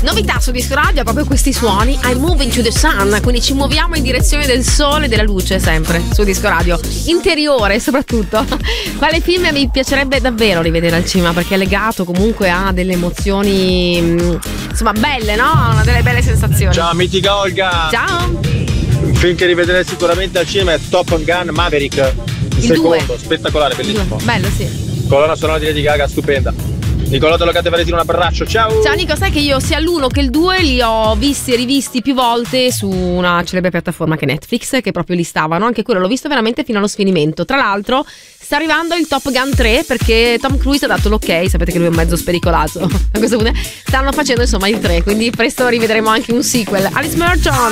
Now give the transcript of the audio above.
Novità su Disco Radio, proprio questi suoni. I'm moving to the sun, quindi ci muoviamo in direzione del sole e della luce, sempre su Disco Radio. Interiore soprattutto. Quale film mi piacerebbe davvero rivedere al cinema? Perché è legato comunque a delle emozioni, insomma, belle, no? Delle belle sensazioni. Ciao mitica Olga. Ciao. Un film che rivedrei sicuramente al cinema è Top Gun Maverick. Il secondo, 2. Spettacolare, bellissimo. Bello, sì. Colonna sonora di Lady Gaga, stupenda. Nicolò dello Catevaresino, un abbraccio, ciao! Ciao Nico, sai che io sia l'1 che il 2 li ho visti e rivisti più volte su una celebre piattaforma che è Netflix, che proprio li stavano, anche quello l'ho visto veramente fino allo sfinimento. Tra l'altro sta arrivando il Top Gun 3 perché Tom Cruise ha dato l'ok, sapete che lui è un mezzo spericolato a questo punto. Stanno facendo insomma il 3, quindi presto rivedremo anche un sequel. Alice Merton.